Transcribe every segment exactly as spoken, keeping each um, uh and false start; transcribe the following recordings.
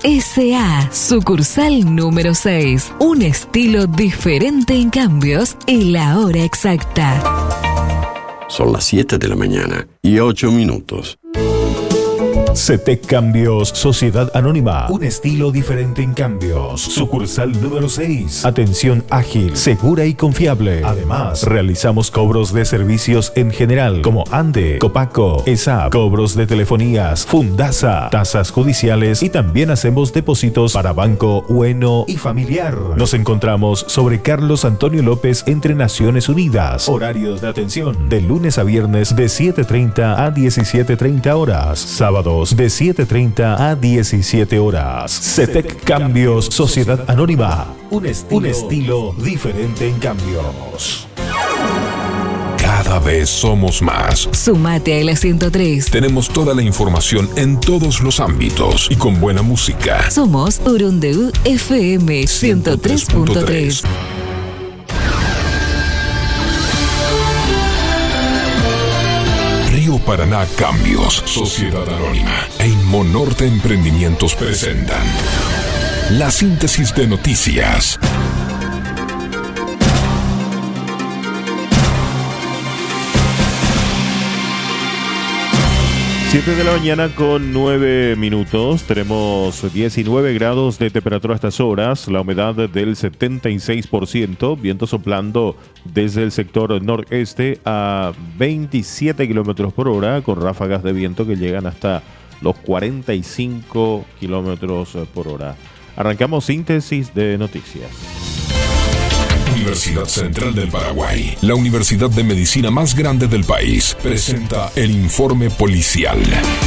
S A, sucursal número seis. Un estilo diferente en cambios y la hora exacta. Son las siete de la mañana y ocho minutos. CETEC Cambios, Sociedad Anónima. Un estilo diferente en cambios. Sucursal número seis. Atención ágil, segura y confiable. Además, realizamos cobros de servicios en general, como ANDE, Copaco, E S A P, cobros de telefonías, Fundasa, tasas judiciales y también hacemos depósitos para Banco Bueno y Familiar. Nos encontramos sobre Carlos Antonio López entre Naciones Unidas. Horario de atención de lunes a viernes de siete treinta a diecisiete treinta horas. Sábados de siete treinta a diecisiete horas. CETEC Cambios, Sociedad Anónima. Un estilo, un estilo diferente en cambios. Cada vez somos más. Sumate a la ciento tres. Tenemos toda la información en todos los ámbitos y con buena música. Somos Urundeu F M ciento tres punto tres. Río Paraná Cambios, Sociedad Anónima e Inmonorte Emprendimientos presentan la síntesis de noticias. siete de la mañana con nueve minutos. Tenemos diecinueve grados de temperatura a estas horas. La humedad del setenta y seis por ciento. Viento soplando desde el sector noreste a veintisiete kilómetros por hora, con ráfagas de viento que llegan hasta los cuarenta y cinco kilómetros por hora. Arrancamos síntesis de noticias. Universidad Central del Paraguay, la universidad de medicina más grande del país, presenta el informe policial.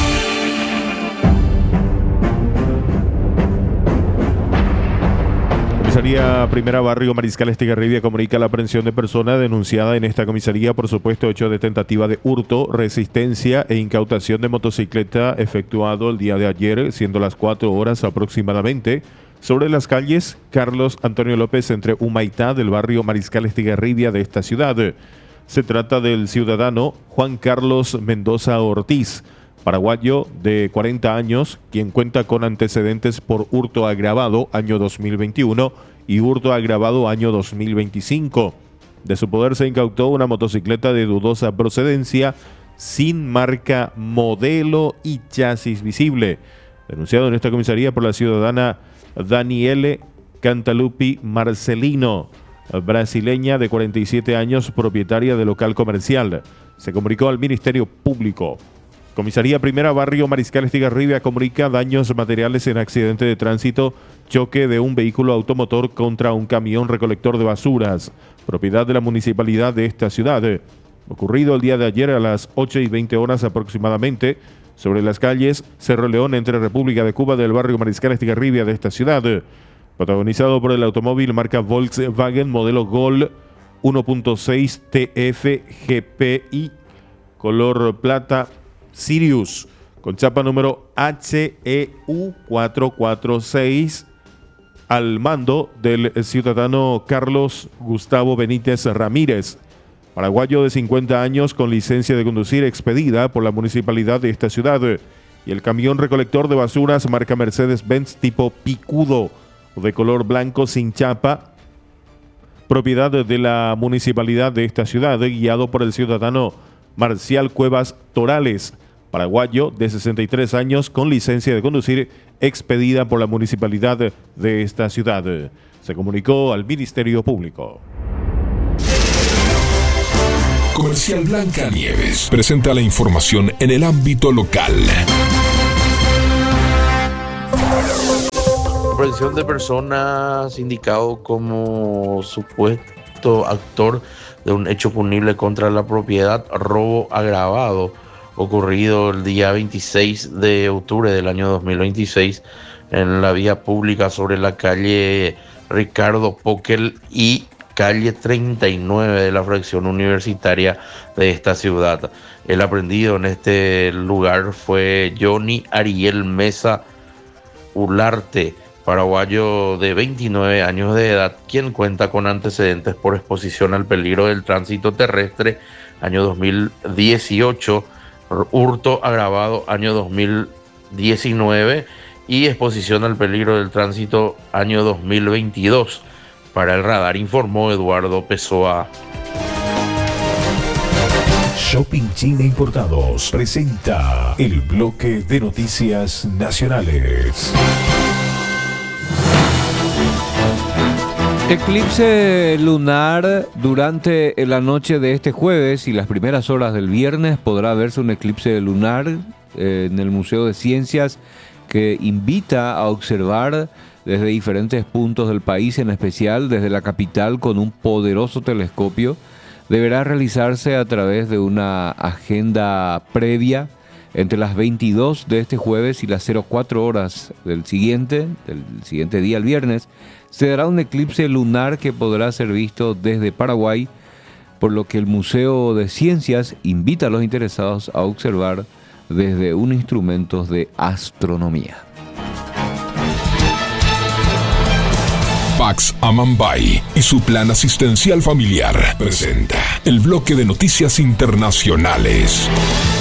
Comisaría Primera Barrio Mariscal Estigarribia comunica la aprehensión de persona denunciada en esta comisaría por supuesto hecho de tentativa de hurto, resistencia e incautación de motocicleta efectuado el día de ayer, siendo las cuatro horas aproximadamente, sobre las calles Carlos Antonio López entre Humaitá del barrio Mariscal Estigarribia de esta ciudad. Se trata del ciudadano Juan Carlos Mendoza Ortiz, paraguayo de cuarenta años, quien cuenta con antecedentes por hurto agravado año dos mil veintiuno y hurto agravado año dos mil veinticinco. De su poder se incautó una motocicleta de dudosa procedencia, sin marca, modelo y chasis visible. Denunciado en esta comisaría por la ciudadana Daniele Cantalupi Marcelino, brasileña de cuarenta y siete años, propietaria de local comercial. Se comunicó al Ministerio Público. Comisaría Primera Barrio Mariscal Estigarribia comunica daños materiales en accidente de tránsito, choque de un vehículo automotor contra un camión recolector de basuras, propiedad de la municipalidad de esta ciudad. Ocurrido el día de ayer a las ocho y veinte horas aproximadamente, sobre las calles Cerro León entre República de Cuba del barrio Mariscal Estigarribia de esta ciudad. Protagonizado por el automóvil marca Volkswagen modelo Gol uno punto seis T F G P I color plata Sirius con chapa número H E U cuatrocientos cuarenta y seis al mando del ciudadano Carlos Gustavo Benítez Ramírez, paraguayo de cincuenta años con licencia de conducir expedida por la municipalidad de esta ciudad, y el camión recolector de basuras marca Mercedes-Benz tipo Picudo de color blanco sin chapa, propiedad de la municipalidad de esta ciudad, guiado por el ciudadano Marcial Cuevas Torales, paraguayo de sesenta y tres años con licencia de conducir expedida por la municipalidad de esta ciudad. Se comunicó al Ministerio Público. Comercial Blanca Nieves presenta la información en el ámbito local. Aprehensión de personas indicado como supuesto actor de un hecho punible contra la propiedad, robo agravado, ocurrido el día veintiséis de octubre del año dos mil veintiséis en la vía pública sobre la calle Ricardo Poquel y calle treinta y nueve de la fracción universitaria de esta ciudad. El aprehendido en este lugar fue Johnny Ariel Mesa Ularte, paraguayo de veintinueve años de edad, quien cuenta con antecedentes por exposición al peligro del tránsito terrestre, año dos mil dieciocho, hurto agravado, año dos mil diecinueve, y exposición al peligro del tránsito año dos mil veintidós. Para el radar informó Eduardo Pessoa. Shopping China Importados presenta el bloque de noticias nacionales. Eclipse lunar durante la noche de este jueves y las primeras horas del viernes. Podrá verse un eclipse lunar eh, en el Museo de Ciencias, que invita a observar desde diferentes puntos del país, en especial desde la capital, con un poderoso telescopio. Deberá realizarse a través de una agenda previa entre las veintidós de este jueves y las cero cuatro horas del siguiente, del siguiente día, el viernes. Se dará un eclipse lunar que podrá ser visto desde Paraguay, por lo que el Museo de Ciencias invita a los interesados a observar desde un instrumento de astronomía. Pax Amambay y su plan asistencial familiar presenta el bloque de noticias internacionales.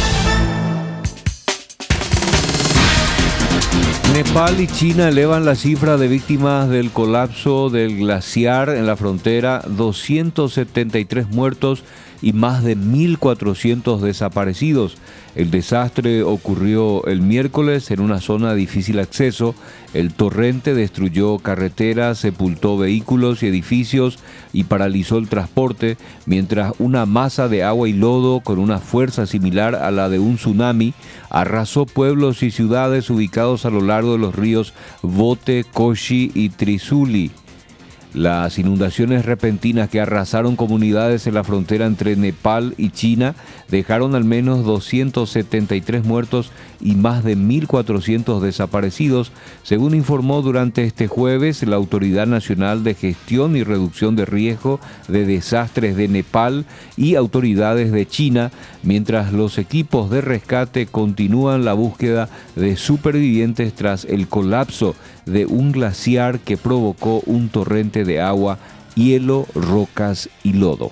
Nepal y China elevan la cifra de víctimas del colapso del glaciar en la frontera, doscientos setenta y tres muertos y más de mil cuatrocientos desaparecidos. El desastre ocurrió el miércoles en una zona de difícil acceso. El torrente destruyó carreteras, sepultó vehículos y edificios y paralizó el transporte, mientras una masa de agua y lodo con una fuerza similar a la de un tsunami arrasó pueblos y ciudades ubicados a lo largo de los ríos Bote, Koshi y Trisuli. Las inundaciones repentinas que arrasaron comunidades en la frontera entre Nepal y China dejaron al menos doscientos setenta y tres muertos y más de mil cuatrocientos desaparecidos, según informó durante este jueves la Autoridad Nacional de Gestión y Reducción de Riesgo de Desastres de Nepal y autoridades de China, mientras los equipos de rescate continúan la búsqueda de supervivientes tras el colapso de un glaciar que provocó un torrente de agua, hielo, rocas y lodo.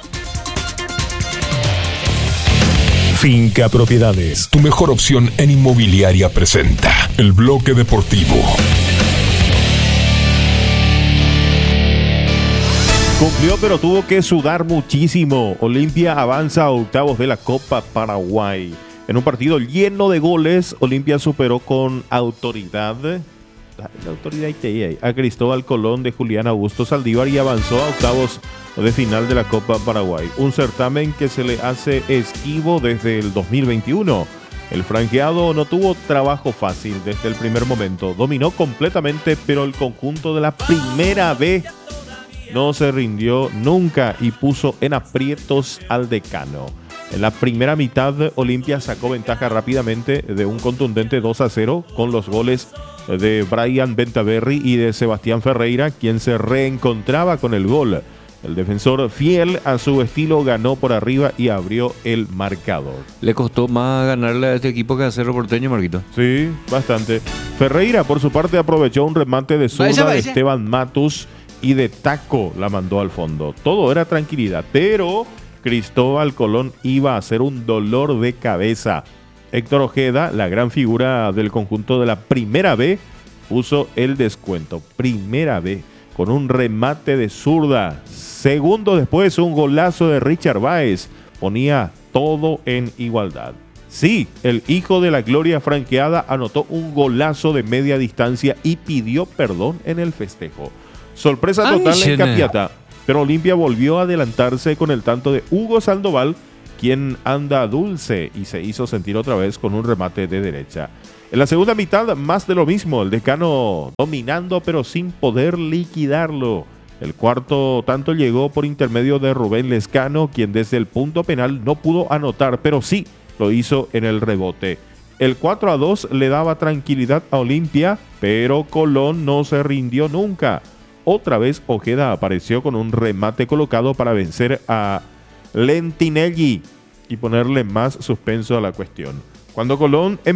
Finca Propiedades. Tu mejor opción en inmobiliaria presenta el bloque deportivo. Cumplió, pero tuvo que sudar muchísimo. Olimpia avanza a octavos de la Copa Paraguay. En un partido lleno de goles, Olimpia superó con autoridad la autoridad a Cristóbal Colón de Julián Augusto Saldívar y avanzó a octavos de final de la Copa Paraguay. Un certamen que se le hace esquivo desde el dos mil veintiuno. El franqueado no tuvo trabajo fácil desde el primer momento. Dominó completamente, pero el conjunto de la primera B no se rindió nunca y puso en aprietos al decano. En la primera mitad, Olimpia sacó ventaja rápidamente de un contundente dos a cero con los goles de Brian Bentaberry y de Sebastián Ferreira, quien se reencontraba con el gol. El defensor, fiel a su estilo, ganó por arriba y abrió el marcador. Le costó más ganarle a este equipo que a Cerro Porteño, Marquito. Sí, bastante. Ferreira, por su parte, aprovechó un remate de zurda de Esteban Matus y de taco la mandó al fondo. Todo era tranquilidad, pero Cristóbal Colón iba a ser un dolor de cabeza. Héctor Ojeda, la gran figura del conjunto de la Primera B, puso el descuento. Primera B, con un remate de zurda. Segundo después, un golazo de Richard Báez. Ponía todo en igualdad. Sí, el hijo de la gloria franqueada anotó un golazo de media distancia y pidió perdón en el festejo. Sorpresa Ay, total en chene. Capiatá, pero Olimpia volvió a adelantarse con el tanto de Hugo Sandoval, quien anda dulce y se hizo sentir otra vez con un remate de derecha. En la segunda mitad, más de lo mismo, el decano dominando pero sin poder liquidarlo. El cuarto tanto llegó por intermedio de Rubén Lescano, quien desde el punto penal no pudo anotar, pero sí lo hizo en el rebote. El cuatro a dos le daba tranquilidad a Olimpia, pero Colón no se rindió nunca. Otra vez Ojeda apareció con un remate colocado para vencer a Lentinelli y ponerle más suspenso a la cuestión. Cuando Colón